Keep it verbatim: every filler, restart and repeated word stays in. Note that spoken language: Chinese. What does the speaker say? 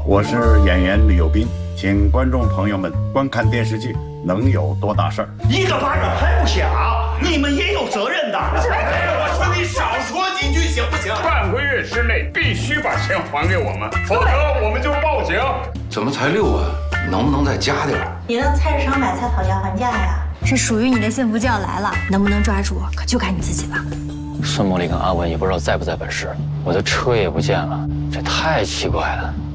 我是演员李幼斌，请观众朋友们观看电视剧《能有多大事儿》。 一个巴掌拍不响，你们也有责任的。 我说你少说几句行不行？ 半个月之内必须把钱还给我们，否则我们就报警。 怎么才六万？能不能再加点？ 你到菜市场买菜讨价还价呀？ 是属于你的幸福就要来了，能不能抓住，可就看你自己了。 孙茉莉跟阿文也不知道在不在本市，我的车也不见了，这太奇怪了。